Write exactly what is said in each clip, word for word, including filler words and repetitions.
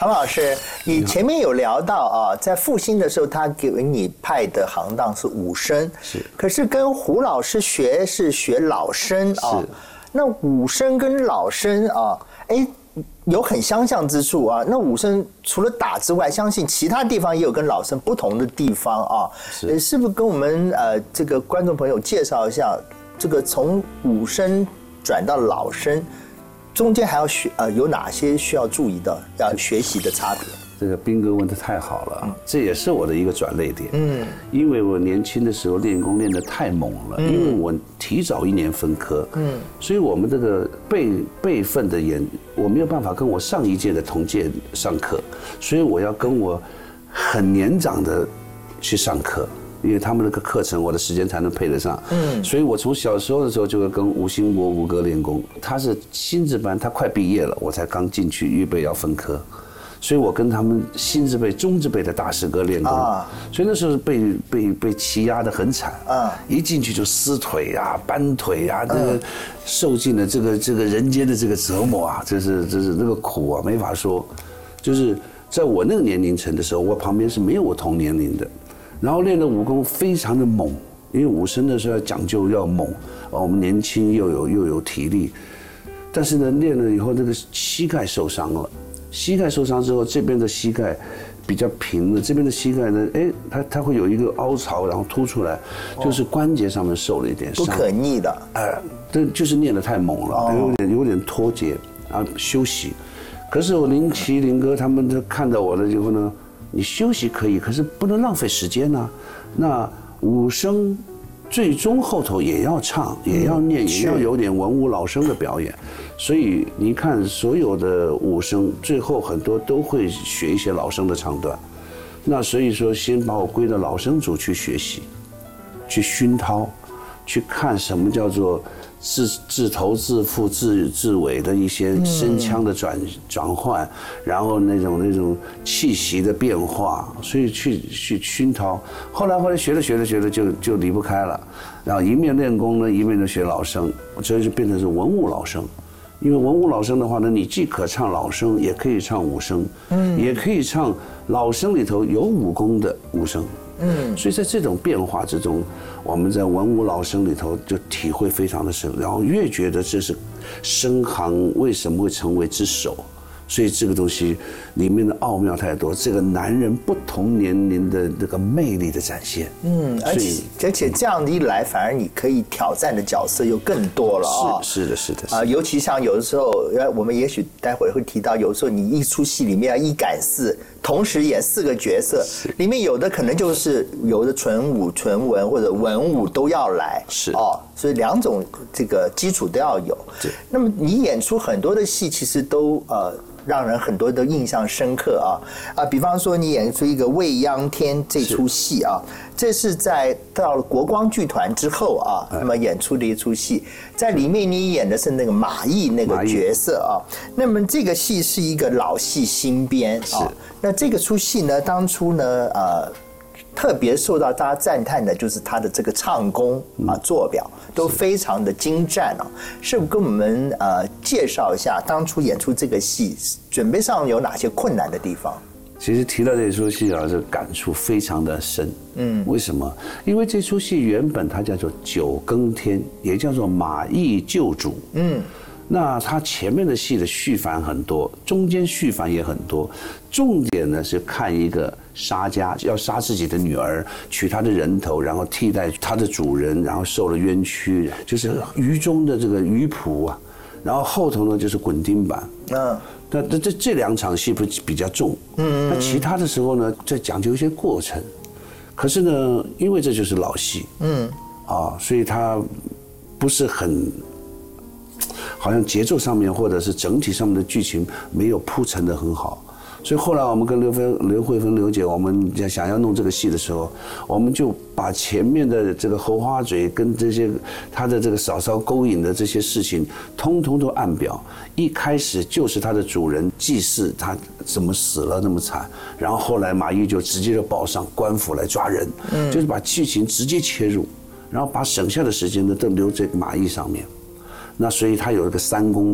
唐老师，你前面有聊到啊，在复兴的时候，他给你派的行当是武生， 是， 可是跟胡老师学是学老生啊。 是， 那武生跟老生啊，哎，有很相像之处啊。那武生除了打之外，相信其他地方也有跟老生不同的地方啊。是，是不是跟我们呃这个观众朋友介绍一下，这个从武生转到老生？中间还要学呃有哪些需要注意的要学习的差别？ 这个斌哥问得太好了，嗯、这也是我的一个转捩点。嗯，因为我年轻的时候练功练得太猛了，嗯、因为我提早一年分科，嗯，所以我们这个辈辈分的研，我没有办法跟我上一届的同届上课，所以我要跟我很年长的去上课。因为他们那个课程，我的时间才能配得上。嗯，所以我从小时候的时候就会跟吴兴国吴哥练功。他是新制班，他快毕业了，我才刚进去，预备要分科，所以我跟他们新制辈、中制辈的大师哥练功。啊，所以那时候被被被欺压得很惨。啊，一进去就撕腿啊、扳腿啊，这个受尽了这个这个人间的这个折磨啊，这是这是那个苦啊，没法说。就是在我那个年龄层的时候，我旁边是没有我同年龄的。然后练的武功非常的猛，因为武生的时候要讲究要猛，我们年轻又有又有体力，但是呢练了以后，这个膝盖受伤了，膝盖受伤之后，这边的膝盖比较平的，这边的膝盖呢，哎，它它会有一个凹槽，然后凸出来，就是关节上面受了一点伤， 不可逆的， 哎，这就是练得太猛了，有点有点脱节，然后休息。可是我林奇林哥他们都看到我了以后呢。你休息可以，可是不能浪费时间啊。那武生最终后头也要唱，也要念，也要有点文武老生的表演。所以你看，所有的武生最后很多都会学一些老生的唱段。那所以说，先把我归到老生组去学习，去熏陶，去看什么叫做自自头自腹自自尾的一些声腔的转转换，然后那种那种气息的变化，所以去去熏陶。后来后来学着学着学着就就离不开了，然后一面练功呢，一面就学老生，所以就变成是文武老生。因为文武老生的话呢，你既可唱老生，也可以唱武生，嗯，也可以唱老生里头有武功的武生。嗯，所以在这种变化之中，我们在文武老生里头就体会非常的深，然后越觉得这是生行为什么会成为之首，所以这个东西里面的奥妙太多，这个男人不同年龄的这个魅力的展现。嗯， 而且而且这样一来，反而你可以挑战的角色又更多了啊、哦！ 是的，是的， 啊、呃，尤其像有的时候，我们也许待会儿会提到，有的时候你一出戏里面要一赶四。同时演四个角色，里面有的可能就是有的纯武、纯文或者文武都要来， 是哦，所以两种这个基础都要有。对，那么你演出很多的戏，其实都呃让人很多的印象深刻啊啊，比方说你演出一个《未央天》这出戏啊，这是在到了国光剧团之后啊，那么演出的一出戏，在里面你演的是那个马毅那个角色啊，那么这个戏是一个老戏新编啊，那这个出戏呢，当初呢呃。特别受到大家赞叹的就是他的这个唱功啊，做表都非常的精湛啊。是不是跟我们呃介绍一下当初演出这个戏准备上有哪些困难的地方？ 其实提到这出戏啊，这感触非常的深。嗯，为什么？因为这出戏原本它叫做《九更天》，也叫做《马毅救主》。嗯。那他前面的戏的续反很多，中间续反也很多，重点呢是看一个杀家要杀自己的女儿，取她的人头，然后替代她的主人，然后受了冤屈，就是狱中的这个鱼仆啊，然后后头呢就是滚钉板。嗯，那这这这两场戏不比较重，嗯，那其他的时候呢，在讲究一些过程，可是呢，因为这就是老戏，嗯，啊，所以它不是很。好像节奏上面或者是整体上面的剧情没有铺陈得很好，所以后来我们跟刘芬、刘慧芬、刘姐，我们想要弄这个戏的时候，我们就把前面的这个猴花嘴跟这些他的这个嫂嫂勾引的这些事情，通通都按表。一开始就是他的主人祭祀他怎么死了那么惨，然后后来马毅就直接就报上官府来抓人，嗯，就是把剧情直接切入，然后把省下的时间呢都留在马毅上面。那所以他有一个三公堂，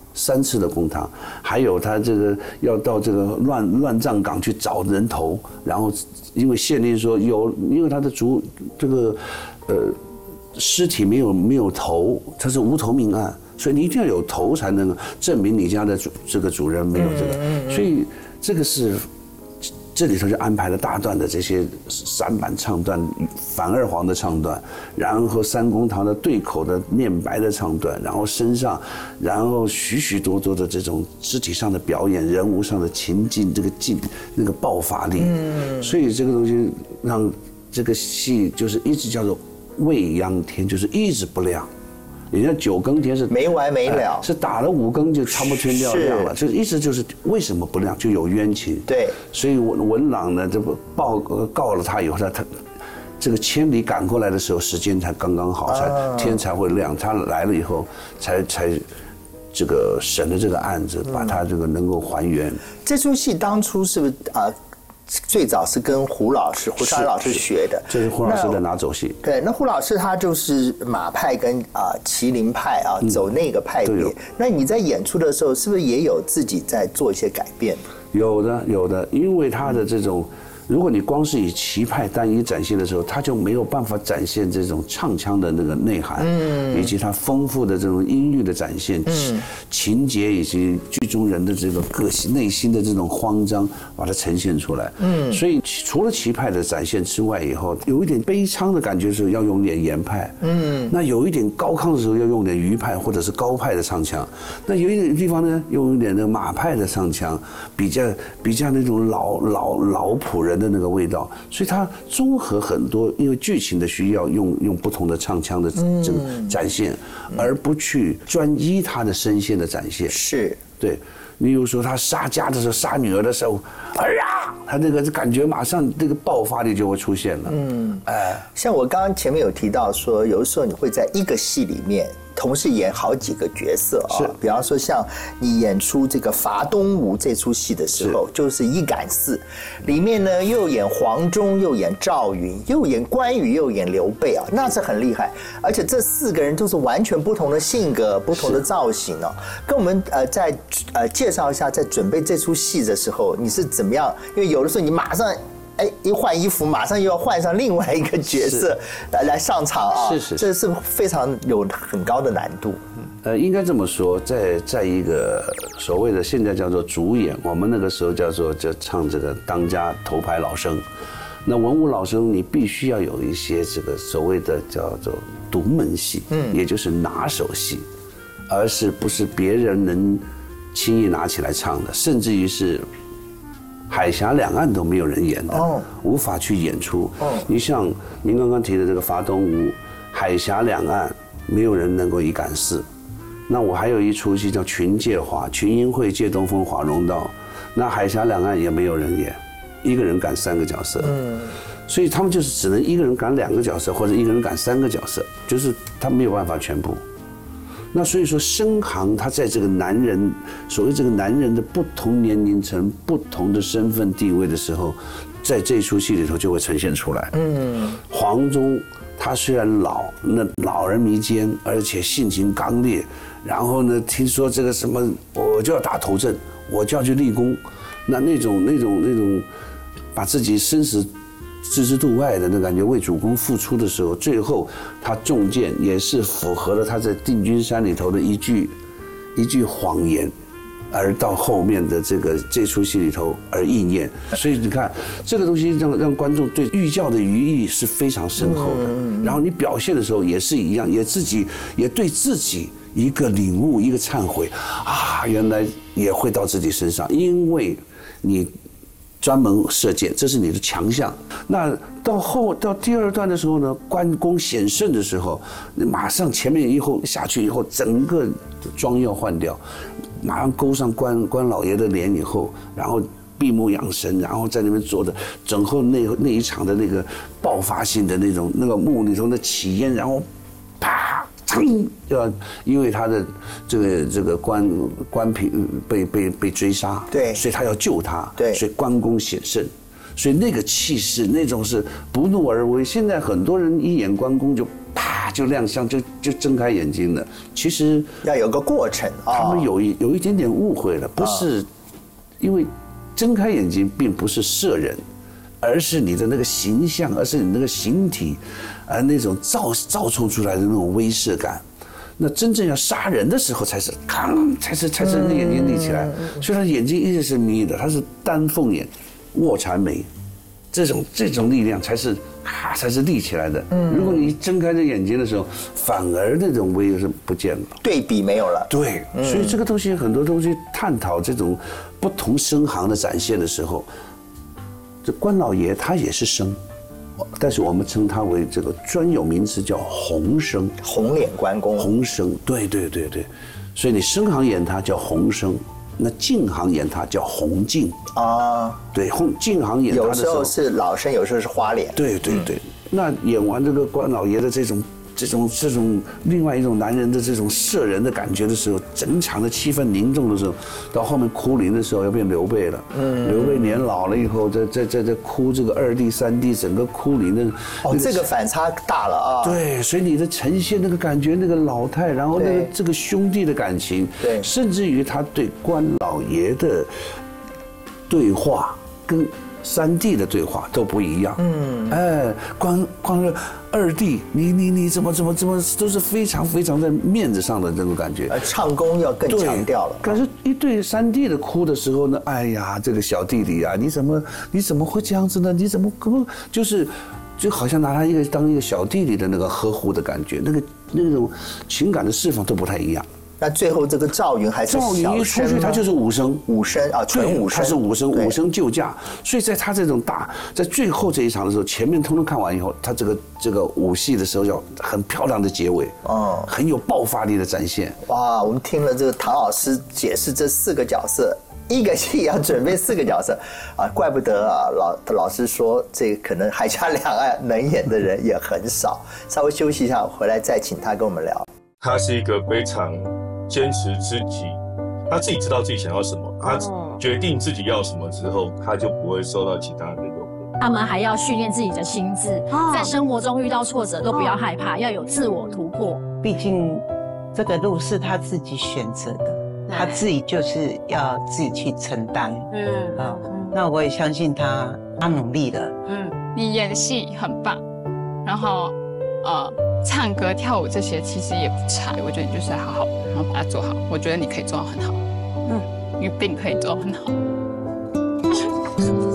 三次的公堂，还有他这个要到这个乱乱葬岗去找人头，然后因为县令说有，因为他的主这个呃尸体没有没有头，他是无头命案，所以你一定要有头才能证明你家的主这个主人没有这个，所以这个是。这里头就安排了大段的这些三板唱段、反二黄的唱段，然后三公堂的对口的念白的唱段，然后身上，然后许许多多的这种肢体上的表演、人物上的情境，这个劲、那个爆发力，嗯，所以这个东西让这个戏就是一直叫做未央天，就是一直不亮。人家九更天是没完没了， 是打了五更就差不多天亮亮了，就意思就是为什么不亮，就有冤情。 对， 所以文文朗呢，这不报告了他以后，他他这个千里赶过来的时候，时间才刚刚好，才天才会亮。他来了以后，才才这个审了这个案子，把他这个能够还原。 这出戏当初是不是啊？最早是跟胡老师、胡川老师学的， 这是胡老师的拿走戏。 对，那胡老师他就是马派跟啊麒麟派啊、嗯、走那个派别。那你在演出的时候，是不是也有自己在做一些改变？ 有的，有的，因为他的这种。如果你光是以旗派单一展现的时候，他就没有办法展现这种唱腔的那个内涵，嗯，以及他丰富的这种音律的展现，嗯，情节以及剧中人的这个个性、内心的这种慌张，把它呈现出来，嗯，所以除了旗派的展现之外，以后有一点悲怆的感觉的时候，要用点言派，嗯，那有一点高亢的时候，要用点余派或者是高派的唱腔，那有一点地方呢，用一点那个马派的唱腔，比较比较那种老老老仆人的那个味道，所以它综合很多，因为剧情的需要，用用不同的唱腔的这个展现，嗯、而不去专一他的声线的展现。 是， 对。你比如说他杀家的时候，杀女儿的时候，哎呀，他那个感觉马上这个爆发力就会出现了。嗯， 哎，像我刚刚前面有提到说，有的时候你会在一个戏里面同时演好几个角色啊、哦，比方说像你演出这个《伐东吴》这出戏的时候，是就是一杆四，里面呢又演黄忠，又演赵云，又演关羽，又演刘备啊，那是很厉害。而且这四个人都是完全不同的性格、不同的造型哦。跟我们呃在呃介绍一下，在准备这出戏的时候，你是怎么样？因为有的时候你马上。哎，一换衣服，马上又要换上另外一个角色来来上场啊！ 是是， 这是非常有很高的难度。 呃，应该这么说，在在一个所谓的现在叫做主演，我们那个时候叫做就唱这个当家头牌老生。那文武老生，你必须要有一些这个所谓的叫做独门戏，嗯，也就是拿手戏，而是不是别人能轻易拿起来唱的，甚至于是。海峡两岸都没有人演的，哦、无法去演出。哦、你像您刚刚提的这个伐东吴，海峡两岸没有人能够一杆四。那我还有一出戏叫群借华，群英会借东风华容道，那海峡两岸也没有人演，一个人赶三个角色。嗯，所以他们就是只能一个人赶两个角色，或者一个人赶三个角色，就是他没有办法全部。那所以说，生行他在这个男人，所谓这个男人的不同年龄层、不同的身份地位的时候，在这出戏里头就会呈现出来。嗯，黄忠他虽然老，那老而弥坚，而且性情刚烈，然后呢，听说这个什么，我就要打头阵，我就要去立功，那那种那种那种，把自己生死置之度外的那感觉，为主公付出的时候，最后他中箭也是符合了他在定军山里头的一句一句谎言，而到后面的这个这出戏里头而应验。所以你看这个东西让让观众对寓教的寓意是非常深厚的，然后你表现的时候也是一样，也自己也对自己一个领悟，一个忏悔啊，原来也会到自己身上，因为你专门射箭，这是你的强项。那到后到第二段的时候呢，关公显圣的时候，马上前面以后下去以后，整个妆要换掉，马上勾上关关老爷的脸以后，然后闭目养神，然后在那边坐着，整后那那一场的那个爆发性的那种那个幕里头的起烟，然后啪。要因为他的这个这个关关平被被被追杀， 对， 所以他要救他， 对， 所以关公显圣，所以那个气势，那种是不怒而威。现在很多人一演关公就啪就亮相，就就睁开眼睛了。其实要有个过程啊。 他们有一有一点点误会了，不是因为睁开眼睛并不是射人，而是你的那个形象，而是你那个形体，而那种造造出出来的那种威慑感。那真正要杀人的时候，才是吭，才是才是那眼睛立起来。所以他眼睛一直是眯的，他是单凤眼、卧蚕眉，这种这种力量才是啊，才是立起来的。如果你睁开这眼睛的时候，反而那种威是不见了， 对比没有了。 对，所以这个东西很多东西探讨这种不同声行的展现的时候，这关老爷他也是生。但是我们称它为这个专有名词叫红生， 红脸关公， 红生，对对对对，所以你生行演它叫红生，那净行演它叫红净啊，对，红净行演它的时候， 有时候是老生，有时候是花脸， 对对对，那演完这个关老爷的这种。这种这种另外一种男人的这种摄人的感觉的时候，整场的气氛凝重的时候，到后面哭灵的时候要变刘备了。嗯，刘备年老了以后，在在在在哭这个二弟三弟，整个哭灵的。 哦，这个反差大了啊。 对，所以你的呈现那个感觉，那个老态，然后那个这个兄弟的感情，对，甚至于他对关老爷的对话跟三弟的对话都不一样。嗯，哎，关关二弟，你你你怎么怎么怎么都是非常非常在面子上的这种感觉。 呃，唱功要更强调了。 可是，一对三弟的哭的时候呢，哎呀，这个小弟弟啊，你怎么你怎么会这样子呢？你怎么可不就是，就好像拿他一个当一个小弟弟的那个呵护的感觉，那个那种情感的释放都不太一样。 那最后这个赵云还是赵云一出去，他就是武生， 武生啊，纯武生， 他是武生，武生救驾。所以在他这种大，在最后这一场的时候，前面通通看完以后，他这个这个武戏的时候要很漂亮的结尾，哦，很有爆发力的展现。 哇，我们听了这个唐老师解释这四个角色，一个戏要准备四个角色啊，怪不得啊，老老师说这可能海峡两岸能演的人也很少。稍微休息一下，回来再请他跟我们聊。 他是一个非常坚持自己，他自己知道自己想要什么，他决定自己要什么之后，他就不会受到其他人的诱惑。 他们还要训练自己的心智，在生活中遇到挫折都不要害怕，要有自我突破。 毕竟这个路是他自己选择的，他自己就是要自己去承担。嗯啊，那我也相信他，他努力了。 嗯，你演戏很棒，然后呃。唱歌、跳舞这些其实也不差，我觉得你就是好好，然后把它做好。我觉得你可以做到很好，嗯，你一定可以做到很好。